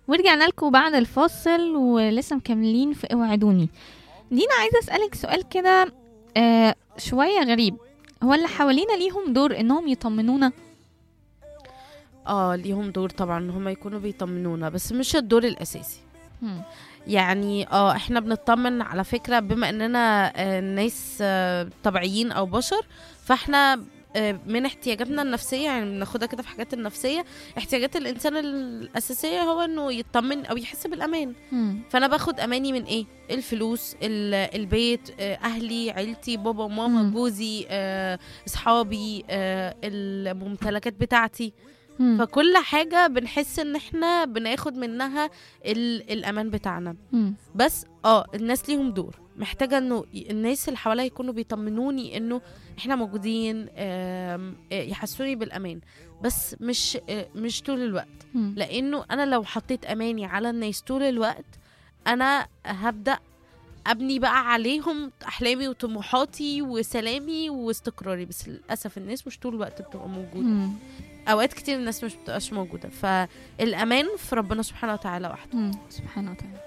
ورجعنا لكم بعد الفاصل ولسه مكملين في اوعدوني. دينا عايزة اسألك سؤال كده شوية غريب. هو اللي حوالينا ليهم دور انهم يطمنونا؟ ليهم دور طبعا ان هم يكونوا بيطمنونا، بس مش الدور الاساسي. مم. يعني احنا بنطمن على فكرة بما اننا ناس طبيعيين او بشر، فاحنا من احتياجاتنا النفسية، يعني بناخدها كده في حاجات النفسية. احتياجات الانسان الاساسية هو انه يطمن او يحس بالامان. مم. فانا باخد اماني من ايه؟ الفلوس، البيت، اهلي، عيلتي، بابا وماما، مم. جوزي، اصحابي، الممتلكات بتاعتي. مم. فكل حاجة بنحس ان احنا بناخد منها الامان بتاعنا. مم. بس الناس ليهم دور، محتاجة انه الناس اللي حواليا يكونوا بيطمنوني انه احنا موجودين، يحسوني بالامان. بس مش طول الوقت. مم. لانه انا لو حطيت اماني على الناس طول الوقت، انا هبدأ ابني بقى عليهم احلامي وطموحاتي وسلامي واستقراري. بس للاسف الناس مش طول الوقت بتبقى موجودة. مم. اوقات كتير الناس مش بتبقاش موجودة، فالامان في ربنا سبحانه وتعالى وحده. سبحانه وتعالى.